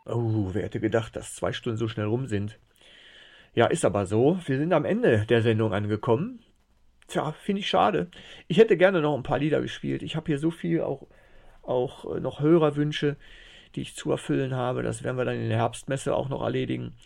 Oh, wer hätte gedacht, dass 2 Stunden so schnell rum sind. Ja, ist aber so. Wir sind am Ende der Sendung angekommen. Tja, finde ich schade. Ich hätte gerne noch ein paar Lieder gespielt. Ich habe hier so viel auch noch Hörerwünsche, die ich zu erfüllen habe. Das werden wir dann in der Herbstmesse auch noch erledigen.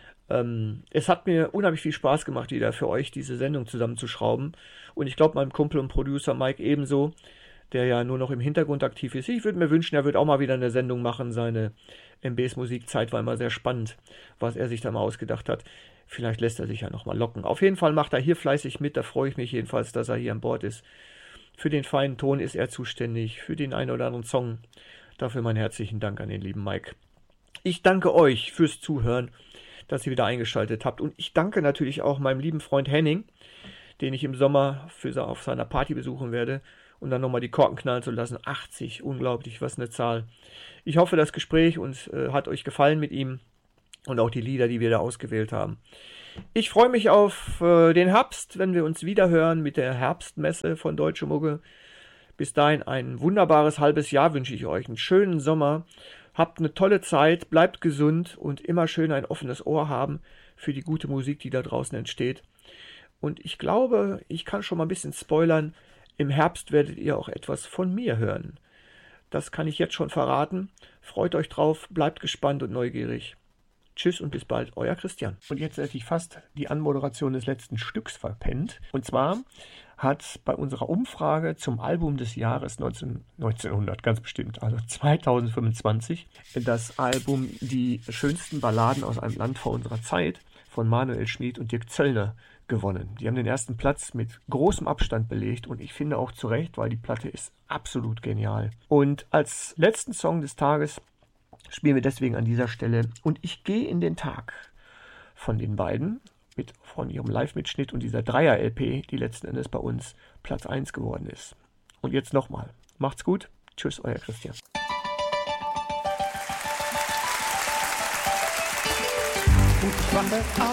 Es hat mir unheimlich viel Spaß gemacht, wieder für euch diese Sendung zusammenzuschrauben. Und ich glaube, meinem Kumpel und Producer Mike ebenso, der ja nur noch im Hintergrund aktiv ist. Ich würde mir wünschen, er wird auch mal wieder eine Sendung machen. Seine MBs Musikzeit war immer sehr spannend, was er sich da mal ausgedacht hat. Vielleicht lässt er sich ja noch mal locken. Auf jeden Fall macht er hier fleißig mit. Da freue ich mich jedenfalls, dass er hier an Bord ist. Für den feinen Ton ist er zuständig, für den einen oder anderen Song. Dafür meinen herzlichen Dank an den lieben Mike. Ich danke euch fürs Zuhören, dass ihr wieder eingeschaltet habt. Und ich danke natürlich auch meinem lieben Freund Henning, den ich im Sommer auf seiner Party besuchen werde, um dann nochmal die Korken knallen zu lassen. 80, unglaublich, was eine Zahl. Ich hoffe, das Gespräch hat euch gefallen mit ihm und auch die Lieder, die wir da ausgewählt haben. Ich freue mich auf den Herbst, wenn wir uns wieder hören mit der Herbstmesse von Deutsche Mugge. Bis dahin ein wunderbares halbes Jahr wünsche ich euch. Einen schönen Sommer. Habt eine tolle Zeit, bleibt gesund und immer schön ein offenes Ohr haben für die gute Musik, die da draußen entsteht. Und ich glaube, ich kann schon mal ein bisschen spoilern, im Herbst werdet ihr auch etwas von mir hören. Das kann ich jetzt schon verraten. Freut euch drauf, bleibt gespannt und neugierig. Tschüss und bis bald, euer Christian. Und jetzt hätte ich fast die Anmoderation des letzten Stücks verpennt. Und zwar hat bei unserer Umfrage zum Album des Jahres 1900, ganz bestimmt, also 2025, das Album Die schönsten Balladen aus einem Land vor unserer Zeit von Manuel Schmid und Dirk Zöllner gewonnen. Die haben den ersten Platz mit großem Abstand belegt und ich finde auch zu Recht, weil die Platte ist absolut genial. Und als letzten Song des Tages spielen wir deswegen an dieser Stelle Und ich gehe in den Tag von den beiden, von ihrem Live-Mitschnitt und dieser Dreier-LP, die letzten Endes bei uns Platz 1 geworden ist. Und jetzt nochmal. Macht's gut. Tschüss, euer Christian. Und ich wache auf.